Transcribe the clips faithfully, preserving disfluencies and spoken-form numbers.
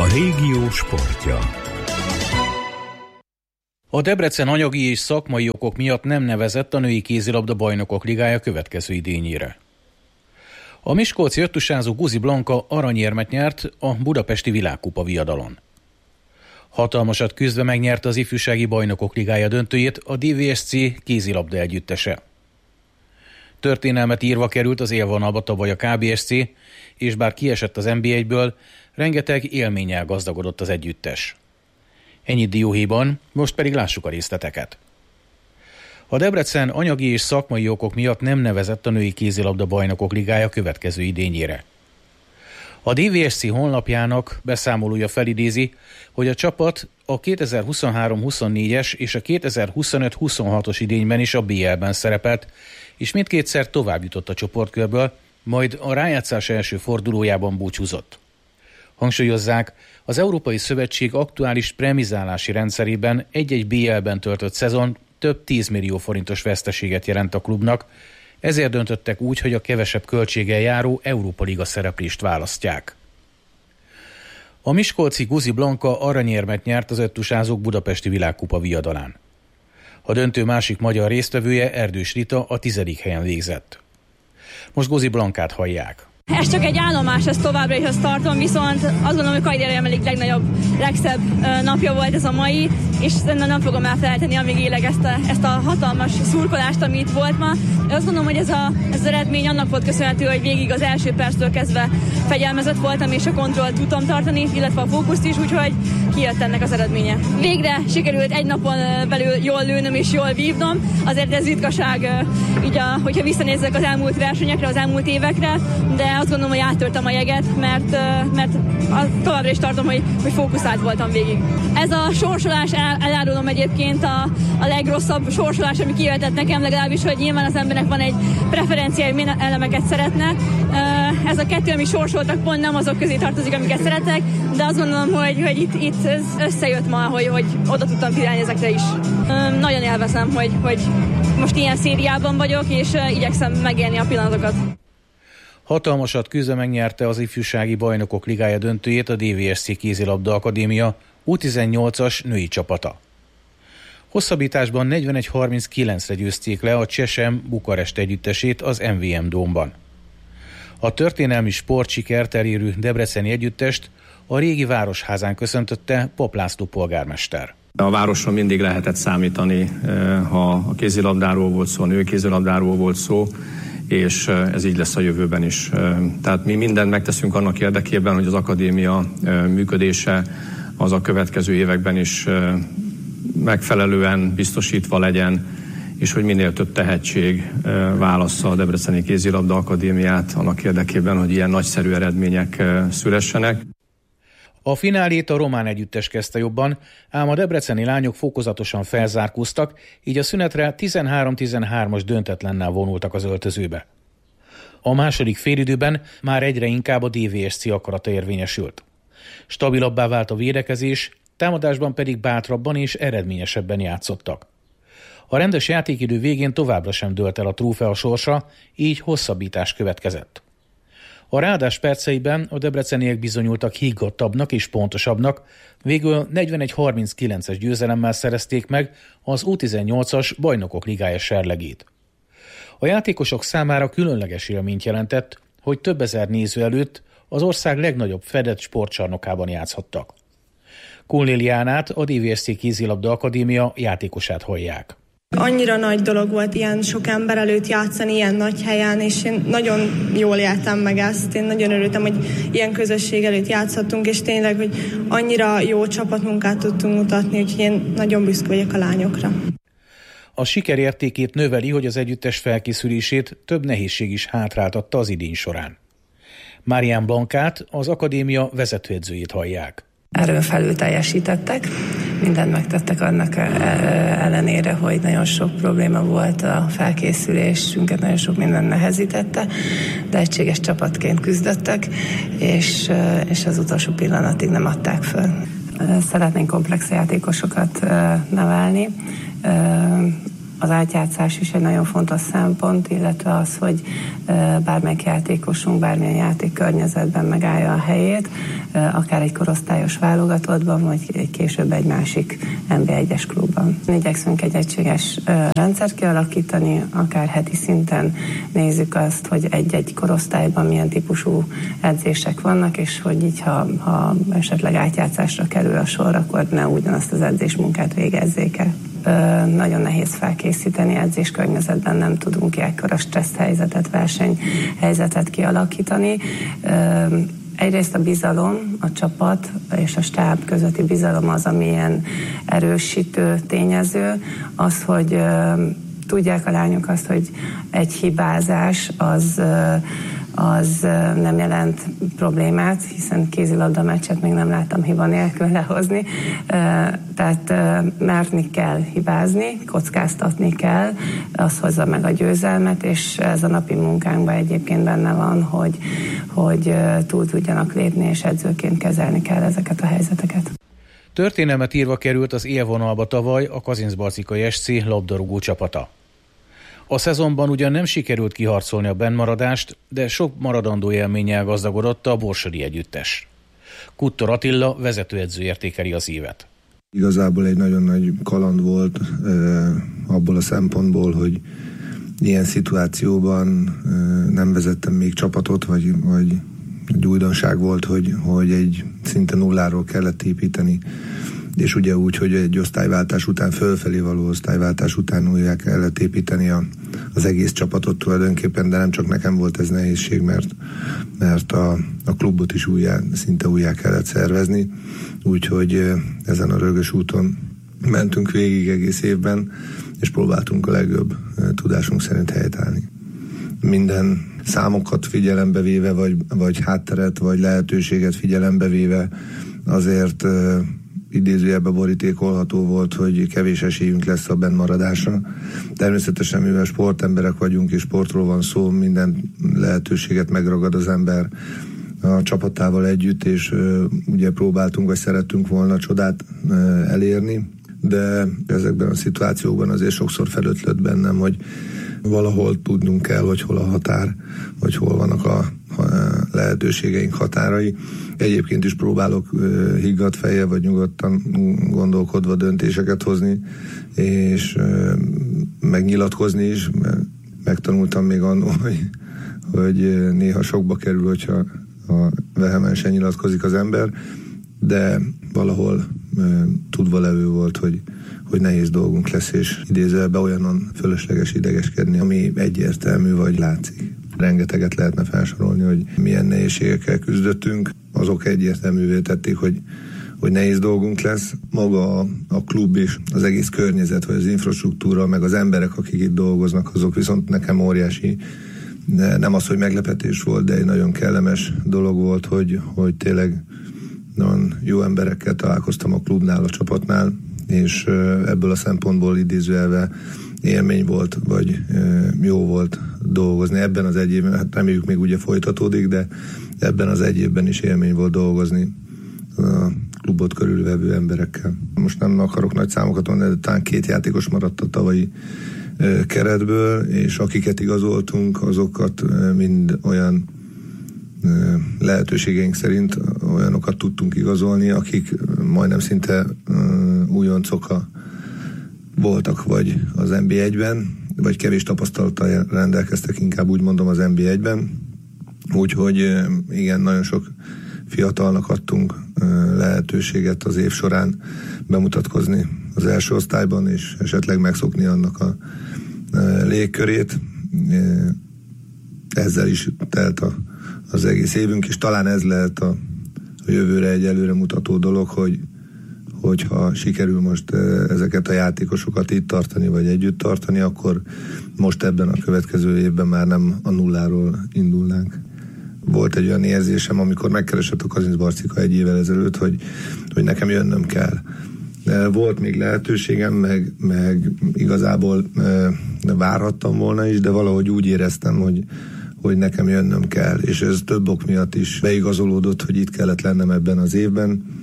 régió sportja. A Debrecen anyagi és szakmai okok miatt nem nevezett a női kézilabda bajnokok ligája következő idényére. A miskolci öttusázó Guzi Blanka aranyérmet nyert a budapesti világkupa viadalon. Hatalmasat küzdve megnyerte az ifjúsági bajnokok ligája döntőjét a dé vé es cé kézilabda együttese. Történelmet írva került az élvonalba tavaly a ká bé es cé, és bár kiesett az en bé egyből, rengeteg élménnyel gazdagodott az együttes. Ennyit dióhéjban, most pedig lássuk a részleteket. A Debrecen anyagi és szakmai okok miatt nem nevezett a női kézilabda bajnokok ligája következő idényére. A dé vé es cé honlapjának beszámolója felidézi, hogy a csapat a kétezer-huszonhárom huszonnégyes és a kétezer-huszonöt huszonhatos idényben is a bé el-ben szerepelt, és mindkétszer tovább jutott a csoportkörből, majd a rájátszás első fordulójában búcsúzott. Hangsúlyozzák, az Európai Szövetség aktuális premizálási rendszerében egy-egy bé el-ben töltött szezon több tízmillió forintos veszteséget jelent a klubnak, ezért döntöttek úgy, hogy a kevesebb költséggel járó Európa Liga szereplést választják. A miskolci Guzi Blanka aranyérmet nyert az öttusázók budapesti világkupa viadalán. A döntő másik magyar résztvevője, Erdős Rita a tizedik helyen végzett. Most Guzi Blankát hallják. Ez csak egy állomás, ezt továbbra is azt tartom, viszont azt gondolom, hogy karrierem egyik legnagyobb, legszebb napja volt ez a mai, és szerintem nem fogom elfelejteni, amíg élek ezt a, ezt a hatalmas szurkolást, ami itt volt ma. Én azt gondolom, hogy ez, a, ez az eredmény annak volt köszönhető, hogy végig az első perctől kezdve fegyelmezett voltam, és a kontrollt tudtam tartani, illetve a fókuszt is, úgyhogy kijött ennek az eredménye. Végre sikerült egy napon belül jól lőnöm és jól vívnom, azért ez ritkaság, így a, hogyha visszanézzek az elmúlt versenyekre, az elmúlt évekre, de azt gondolom, hogy áttörtem a jeget, mert, mert továbbra is tartom, hogy, hogy fókuszált voltam végig. Ez a sorsolás, el, elárulom egyébként a, a legrosszabb sorsolás, ami kijöhetett nekem, legalábbis, hogy nyilván az embernek van egy preferencia, hogy milyen elemeket szeretne. Ez a kettő, ami sorsoltak, pont nem azok közé tartozik, amiket szeretek, de azt gondolom, hogy, hogy itt, itt ez összejött ma, hogy, hogy oda tudtam figyelni ezekre is. Nagyon élvezem, hogy, hogy most ilyen szériában vagyok, és igyekszem megélni a pillanatokat. Hatalmasat küzdve megnyerte az ifjúsági bajnokok ligája döntőjét a dé vé es cé kézilabda akadémia U tizennyolcas női csapata. Hosszabbításban negyvenegy harminckilencre győzték le a Csesem Bukarest együttesét az em vé em Dómban. A történelmi sportsikert elérő debreceni együttest a régi városházán köszöntötte Pap László polgármester. A városon mindig lehetett számítani, ha a kézilabdáról volt szó, a női kézilabdáról volt szó, és ez így lesz a jövőben is. Tehát mi mindent megteszünk annak érdekében, hogy az akadémia működése az a következő években is megfelelően biztosítva legyen, és hogy minél több tehetség válassza a Debreceni Kézilabda Akadémiát annak érdekében, hogy ilyen nagyszerű eredmények szülessenek. A finálét a román együttes kezdte jobban, ám a debreceni lányok fokozatosan felzárkóztak, így a szünetre tizenhárom tizenhármas döntetlennel vonultak az öltözőbe. A második félidőben már egyre inkább a dé vé es cé akarata érvényesült. Stabilabbá vált a védekezés, támadásban pedig bátrabban és eredményesebben játszottak. A rendes játékidő végén továbbra sem dőlt el a trófea sorsa, így hosszabbítás következett. A ráadás perceiben a debreceniek bizonyultak higgadtabbnak és pontosabbnak, végül negyvenegy harminckilences győzelemmel szerezték meg az U tizennyolcas bajnokok ligája serlegét. A játékosok számára különleges élményt jelentett, hogy több ezer néző előtt az ország legnagyobb fedett sportcsarnokában játszhattak. Kun Liliánát, a dé vé es cé Kézilabda Akadémia játékosát hallják. Annyira nagy dolog volt ilyen sok ember előtt játszani, ilyen nagy helyen, és én nagyon jól éltem meg ezt. Én nagyon örültem, hogy ilyen közösség előtt játszhattunk, és tényleg, hogy annyira jó csapatmunkát tudtunk mutatni, úgyhogy én nagyon büszke vagyok a lányokra. A siker értékét növeli, hogy az együttes felkészülését több nehézség is hátráltatta az idény során. Marián Blankát, az akadémia vezetőedzőjét hallják. Erőn felül teljesítettek, mindent megtettek annak ellenére, hogy nagyon sok probléma volt a felkészülésünket, nagyon sok minden nehezítette, de egységes csapatként küzdöttek, és, és az utolsó pillanatig nem adták föl. Szeretnénk komplex játékosokat nevelni, Az átjátszás is egy nagyon fontos szempont, illetve az, hogy bármelyik játékosunk bármilyen játék környezetben megállja a helyét, akár egy korosztályos válogatottban, vagy később egy másik en bé egyes klubban. Igyekszünk egy egységes rendszert kialakítani, akár heti szinten nézzük azt, hogy egy-egy korosztályban milyen típusú edzések vannak, és hogy így, ha, ha esetleg átjátszásra kerül a sor, akkor ne ugyanazt az edzésmunkát végezzék el. Ö, nagyon nehéz felkészíteni edzés környezetben, nem tudunk ekkora stressz helyzetet, versenyhelyzetet kialakítani. Ö, egyrészt a bizalom, a csapat és a stáb közötti bizalom az, ami ilyen erősítő tényező, az, hogy ö, tudják a lányok azt, hogy egy hibázás az ö, az nem jelent problémát, hiszen kézilabda meccset még nem láttam hiba nélkül lehozni. Tehát merni kell hibázni, kockáztatni kell, az hozza meg a győzelmet, és ez a napi munkánkban egyébként benne van, hogy, hogy túl tudjanak lépni, és edzőként kezelni kell ezeket a helyzeteket. Történelmet írva került az élvonalba tavaly a Kazincbarcikai es cé labdarúgó csapata. A szezonban ugyan nem sikerült kiharcolni a bennmaradást, de sok maradandó élménnyel gazdagodott a borsodi együttes. Kuttor Attila vezetőedző értékeli az évet. Igazából egy nagyon nagy kaland volt eh, abból a szempontból, hogy ilyen szituációban eh, nem vezettem még csapatot, vagy, vagy egy újdonság volt, hogy, hogy egy szinte nulláról kellett építeni, és ugye úgy, hogy egy osztályváltás után, fölfelé való osztályváltás után újra kellett építeni a, az egész csapatot tulajdonképpen, de nem csak nekem volt ez nehézség, mert, mert a, a klubot is újjá, szinte újjá kellett szervezni, úgyhogy ezen a rögös úton mentünk végig egész évben, és próbáltunk a legjobb tudásunk szerint helytállni. Minden számokat figyelembe véve, vagy, vagy hátteret, vagy lehetőséget figyelembe véve azért idézőjelben borítékolható volt, hogy kevés esélyünk lesz a bennmaradásra. Természetesen, mivel sportemberek vagyunk, és sportról van szó, minden lehetőséget megragad az ember a csapatával együtt, és uh, ugye próbáltunk, vagy szerettünk volna csodát uh, elérni, de ezekben a szituációkban azért sokszor felötlött bennem, hogy valahol tudnunk kell, hogy hol a határ, vagy hol vannak a lehetőségeink határai. Egyébként is próbálok uh, higgadt fejjel, vagy nyugodtan gondolkodva döntéseket hozni, és uh, megnyilatkozni is, mert megtanultam még annól, hogy, hogy uh, néha sokba kerül, hogyha ha vehemensen nyilatkozik az ember, de valahol uh, tudva levő volt, hogy, hogy nehéz dolgunk lesz, és idézőjelben olyanon fölösleges idegeskedni, ami egyértelmű vagy látszik. Rengeteget lehetne felsorolni, hogy milyen nehézségekkel küzdöttünk. Azok egyértelművé tették, hogy, hogy nehéz dolgunk lesz. Maga a, a klub és az egész környezet, vagy az infrastruktúra, meg az emberek, akik itt dolgoznak, azok viszont nekem óriási. De nem az, hogy meglepetés volt, de egy nagyon kellemes dolog volt, hogy, hogy tényleg nagyon jó emberekkel találkoztam a klubnál, a csapatnál, és ebből a szempontból idézőjelve élmény volt, vagy jó volt dolgozni. Ebben az egy évben, hát reméljük még ugye folytatódik, de ebben az egy évben is élmény volt dolgozni a klubot körülvevő emberekkel. Most nem akarok nagy számokat mondani, de talán két játékos maradt a tavalyi keretből, és akiket igazoltunk, azokat mind olyan lehetőségeink szerint olyanokat tudtunk igazolni, akik majdnem szinte újoncok voltak, vagy az en bé egyben, vagy kevés tapasztalattal rendelkeztek, inkább úgy mondom az en bé egyben. Úgyhogy igen, nagyon sok fiatalnak adtunk lehetőséget az év során bemutatkozni az első osztályban, és esetleg megszokni annak a légkörét. Ezzel is telt a, az egész évünk, és talán ez lehet a, a jövőre egy előre mutató dolog, hogy hogyha sikerül most ezeket a játékosokat itt tartani, vagy együtt tartani, akkor most ebben a következő évben már nem a nulláról indulnánk. Volt egy olyan érzésem, amikor megkeresett a Kazincbarcika egy évvel ezelőtt, hogy, hogy nekem jönnöm kell. Volt még lehetőségem, meg, meg igazából e, várhattam volna is, de valahogy úgy éreztem, hogy, hogy nekem jönnöm kell, és ez több ok miatt is beigazolódott, hogy itt kellett lennem ebben az évben.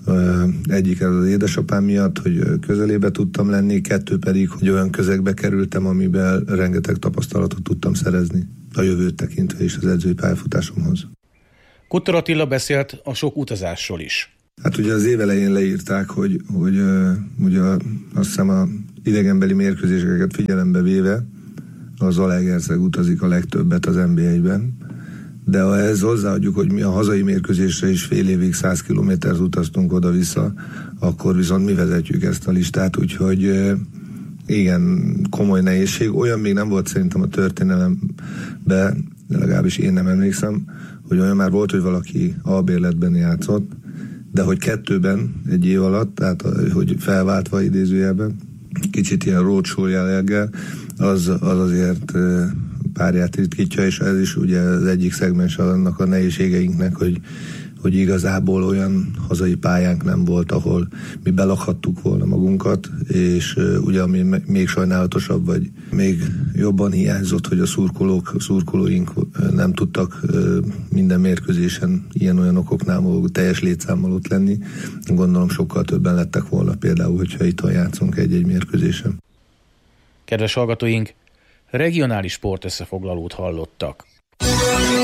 Egyik ez az édesapám miatt, hogy közelébe tudtam lenni, kettő pedig, hogy olyan közegbe kerültem, amiben rengeteg tapasztalatot tudtam szerezni a jövőt tekintve is az edzői pályafutásomhoz. Kuttor Attila beszélt a sok utazásról is. Hát ugye az év elején leírták, hogy, hogy ugye azt hiszem a idegenbeli mérkőzéseket figyelembe véve az Zalaegerszeg utazik a legtöbbet az en bé egyben, de ha ezt hozzáadjuk, hogy mi a hazai mérkőzésre is fél évig száz kilométert utaztunk oda-vissza, akkor viszont mi vezetjük ezt a listát, úgyhogy igen, komoly nehézség. Olyan még nem volt szerintem a történelemben, legalábbis én nem emlékszem, hogy olyan már volt, hogy valaki albérletben játszott, de hogy kettőben egy év alatt, tehát hogy felváltva idézőjelben, kicsit ilyen roadshow jelleggel, az, az azért párját ritkítja, és ez is ugye az egyik szegmens annak a nehézségeinknek, hogy, hogy igazából olyan hazai pályánk nem volt, ahol mi belakhattuk volna magunkat, és ugye ami még sajnálatosabb, vagy még jobban hiányzott, hogy a szurkolók, a szurkolóink nem tudtak minden mérkőzésen ilyen-olyan okoknál maguk teljes létszámmal ott lenni. Gondolom sokkal többen lettek volna például, hogyha itt játszunk egy-egy mérkőzésen. Kedves hallgatóink, regionális sportösszefoglalót hallottak.